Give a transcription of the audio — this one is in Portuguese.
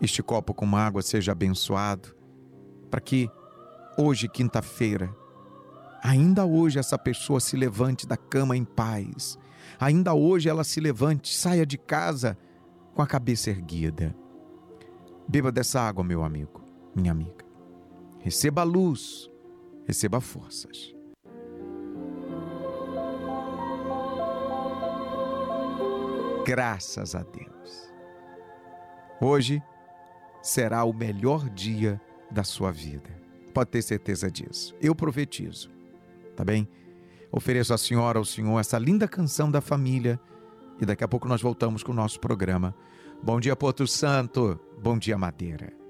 este copo com água seja abençoado, para que hoje, quinta-feira, ainda hoje essa pessoa se levante da cama em paz, ainda hoje ela se levante, saia de casa com a cabeça erguida. Beba dessa água, meu amigo, minha amiga. Receba a luz, receba forças. Graças a Deus. Hoje será o melhor dia da sua vida. Pode ter certeza disso. Eu profetizo. Tá bem? Ofereço à senhora, ao senhor, essa linda canção da família e daqui a pouco nós voltamos com o nosso programa. Bom dia, Porto Santo. Bom dia, Madeira.